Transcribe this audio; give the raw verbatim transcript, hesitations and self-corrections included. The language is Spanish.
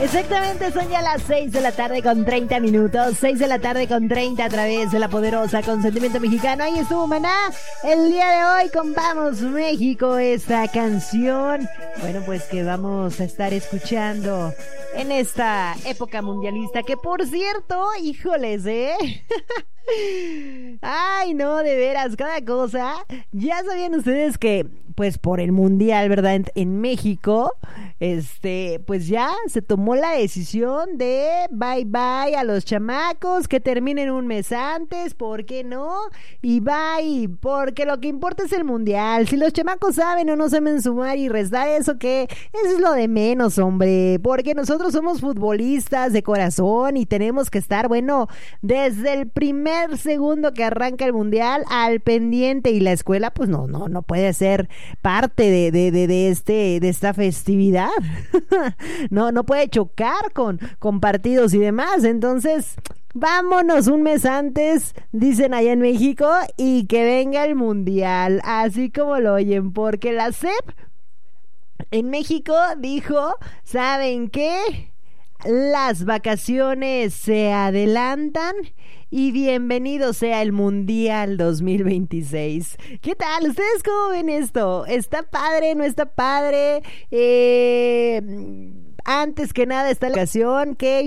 Exactamente, son ya las seis de la tarde con treinta minutos. seis de la tarde con treinta a través de la poderosa Consentimiento Mexicano. Ahí estuvo Maná el día de hoy con Vamos México, esta canción. Bueno, pues que vamos a estar escuchando en esta época mundialista. Que por cierto, híjoles, ¿eh? Ay, no, de veras, cada cosa. Ya sabían ustedes que, pues por el mundial, ¿verdad? En, en México, este, pues ya se tomó la decisión de bye bye a los chamacos, que terminen un mes antes, ¿por qué no? Y bye, porque lo que importa es el mundial. Si los chamacos saben o no saben sumar y restar, eso que, eso es lo de menos, hombre, porque nosotros somos futbolistas de corazón y tenemos que estar, bueno, desde el primer segundo que arranca el mundial al pendiente, y la escuela pues no, no, no puede ser parte de, de, de, de este, de esta festividad. no, no puede chocar con, con partidos y demás. Entonces, vámonos un mes antes, dicen allá en México, y que venga el mundial, así como lo oyen, porque la S E P en México dijo, ¿saben qué? Las vacaciones se adelantan y bienvenido sea el Mundial dos mil veintiséis. ¿Qué tal? ¿Ustedes cómo ven esto? ¿Está padre? ¿No está padre? Eh, antes que nada está la vacación. ¿Qué